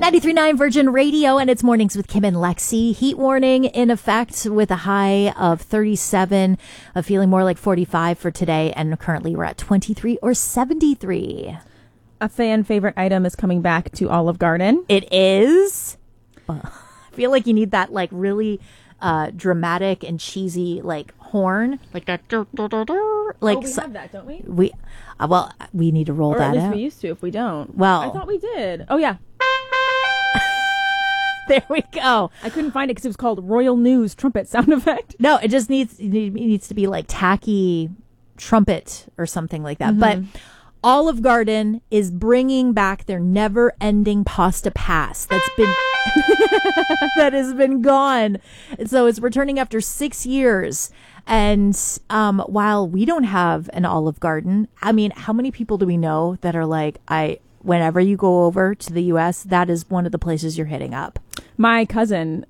93.9 Virgin Radio, and it's Mornings with Kim and Lexi. Heat warning in effect with a high of 37, feeling more like 45 for today, and currently we're at 23 or 73. A fan favorite item is coming back to Olive Garden. It is. I feel like you need that like really dramatic and cheesy like horn, like that. Like we have that, don't we? We need to roll that out. Or at least we used to. If we don't, well, I thought we did. Oh yeah. There we go. I couldn't find it because it was called Royal News trumpet sound effect. No, it just needs to be like tacky trumpet or something like that. But Olive Garden is bringing back their never-ending pasta pass that's been that has been gone. And so it's returning after 6 years. And while we don't have an Olive Garden, I mean, how many people do we know that are like, whenever you go over to the U.S., that is one of the places you're hitting up? My cousin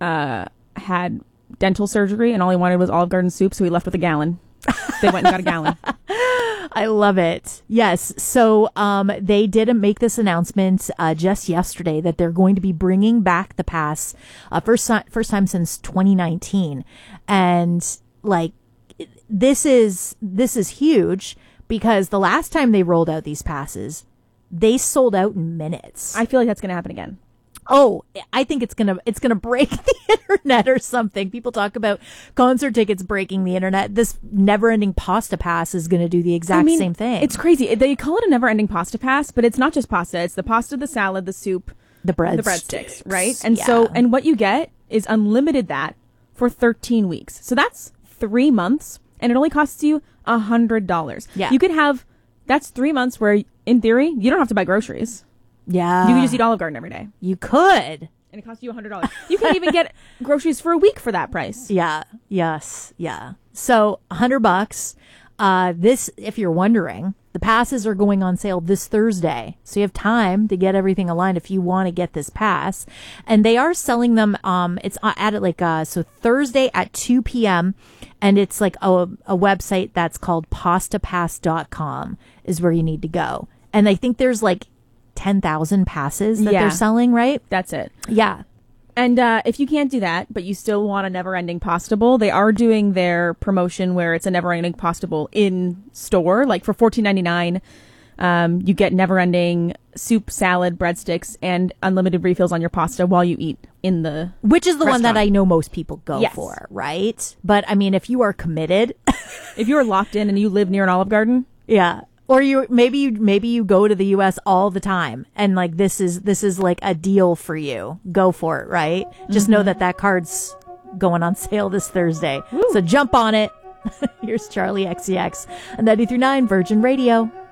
had dental surgery, and all he wanted was Olive Garden soup, so he left with a gallon. They went and got a gallon. I love it. Yes. So they did make this announcement just yesterday that they're going to be bringing back the pass first time since 2019. And like this is huge because the last time they rolled out these passes, they sold out in minutes. I feel like that's going to happen again. Oh, I think it's gonna break the internet or something. People talk about concert tickets breaking the internet. This never-ending pasta pass is gonna do the exact same thing. It's crazy. They call it a never-ending pasta pass, but it's not just pasta. It's the pasta, the salad, the soup, the breadsticks, right? And and what you get is unlimited that for 13 weeks. So that's 3 months, and it only costs you $100. Yeah, you could have. That's 3 months where, in theory, you don't have to buy groceries. Yeah. You can just eat Olive Garden every day. You could. And it costs you $100. You can even get groceries for a week for that price. Yeah. Yes. Yeah. So $100. This, if you're wondering, the passes are going on sale this Thursday. So you have time to get everything aligned if you want to get this pass. And they are selling them, it's at like, so Thursday at 2 p.m. And it's like a website that's called pastapass.com is where you need to go. And I think there's like 10,000 passes that they're selling, right? That's it. Yeah. And if you can't do that, but you still want a never-ending pasta bowl, they are doing their promotion where it's a never-ending pasta bowl in store. Like for $14.99, you get never-ending soup, salad, breadsticks, and unlimited refills on your pasta while you eat in the Which is the restaurant. one that I know most people go for, right? But I mean, if you are committed, if you're locked in and you live near an Olive Garden, yeah. Or maybe you go to the U.S. all the time, and like this is like a deal for you. Go for it, right? Just know that card's going on sale this Thursday. Woo. So jump on it. Here's Charlie XCX on 93.9 Virgin Radio.